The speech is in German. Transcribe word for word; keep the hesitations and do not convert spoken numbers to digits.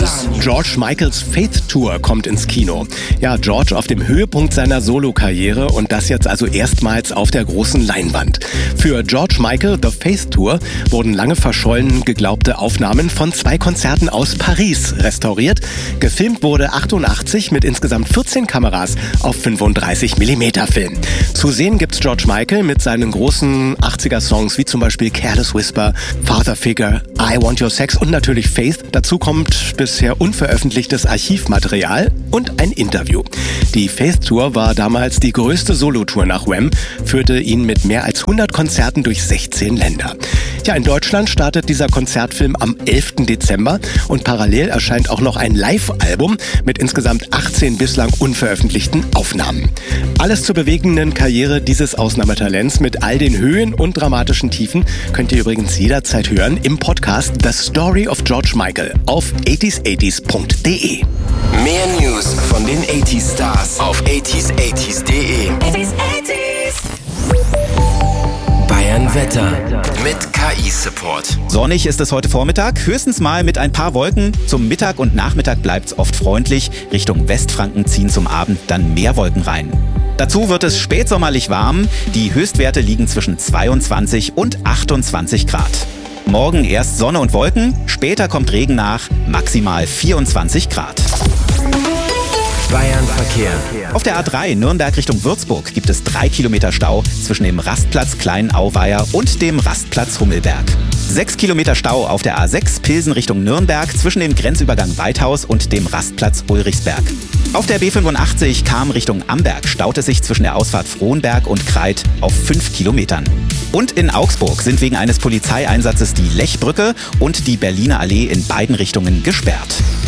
News. George Michaels Faith Tour kommt ins Kino. Ja, George auf dem Höhepunkt seiner Solokarriere und das jetzt also erstmals auf der großen Leinwand. Für George Michael The Faith Tour wurden lange verschollen geglaubte Aufnahmen von zwei Konzerten aus Paris restauriert. Gefilmt wurde achtundachtzig mit insgesamt vierzehn Kameras auf fünfunddreißig Millimeter Film. Zu sehen gibt's George Michael mit seinen großen achtziger-Songs wie zum Beispiel Careless Whisper, Father Figure, I Want Your Sex und natürlich Faith. Dazu kommt bisher unveröffentlichtes Archivmaterial und ein Interview. Die Faith Tour war damals die größte Solotour nach Wham, führte ihn mit mehr als hundert Konzerten durch sechzehn Länder. Ja, in Deutschland startet dieser Konzertfilm am elften Dezember und parallel erscheint auch noch ein Live-Album mit insgesamt achtzehn bislang unveröffentlichten Aufnahmen. Alles zur bewegenden Karriere dieses Ausnahmetalents mit all den Höhen und dramatischen Tiefen könnt ihr übrigens jederzeit hören im Podcast The Story of George Michael auf achtzig achtzig punkt de. Mehr News von den achtzig Stars auf achtzig achtzig punkt de. Bayern Wetter mit K I-Support. Sonnig ist es heute Vormittag, höchstens mal mit ein paar Wolken. Zum Mittag und Nachmittag bleibt es oft freundlich. Richtung Westfranken ziehen zum Abend dann mehr Wolken rein. Dazu wird es spätsommerlich warm. Die Höchstwerte liegen zwischen zweiundzwanzig und achtundzwanzig Grad. Morgen erst Sonne und Wolken, später kommt Regen nach, maximal vierundzwanzig Grad. Bayern Verkehr. Auf der A drei Nürnberg Richtung Würzburg gibt es drei Kilometer Stau zwischen dem Rastplatz Kleinauweier und dem Rastplatz Hummelberg. Sechs Kilometer Stau auf der A sechs Pilsen Richtung Nürnberg zwischen dem Grenzübergang Weithaus und dem Rastplatz Ulrichsberg. Auf der B fünfundachtzig Cham Richtung Amberg staut es sich zwischen der Ausfahrt Frohnberg und Kreit auf fünf Kilometern. Und in Augsburg sind wegen eines Polizeieinsatzes die Lechbrücke und die Berliner Allee in beiden Richtungen gesperrt.